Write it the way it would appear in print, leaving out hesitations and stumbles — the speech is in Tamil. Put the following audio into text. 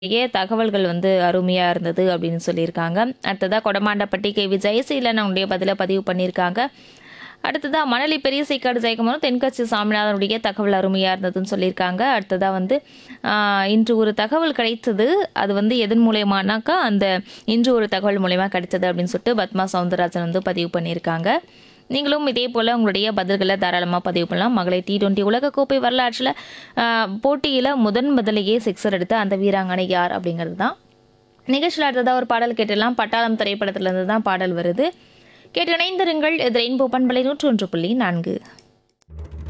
தகவல்கள் அருமையாக இருந்தது அப்படின்னு சொல்லியிருக்காங்க. அடுத்ததாக கொடமாண்டப்பட்டி கேவி ஜெயசீலன் அவங்களுடைய பதிலை பதிவு பண்ணியிருக்காங்க. அடுத்ததாக மணலி பெரிய சைக்காடு ஜெயக்குமாரும் தென்கட்சி சாமிநாதனுடைய தகவல் அருமையாக இருந்ததுன்னு சொல்லியிருக்காங்க. அடுத்ததாக இன்று ஒரு தகவல் கிடைத்தது, அது எதன் மூலயமானாக்கா அந்த இன்று ஒரு தகவல் மூலயமா கிடைத்தது அப்படின்னு சொல்லிட்டு பத்மா சவுந்தரராஜன் பதிவு பண்ணியிருக்காங்க. நீங்களும் இதே போல் உங்களுடைய பதில்களை தாராளமாக பதிவு பண்ணலாம். மகளிர் T20 உலகக்கோப்பை வரலாற்றில் போட்டியில் முதலையே சிக்ஸர் எடுத்த அந்த வீராங்கனை யார் அப்படிங்கிறது தான் நிகழ்ச்சியில். அடுத்ததாக ஒரு பாடல் கேட்டுடலாம். பட்டாளம் திரைப்படத்திலிருந்து தான் பாடல் வருது. கேட்டு இணைந்திருங்கள். இது ரெயின்போ பண்பலை 101.4.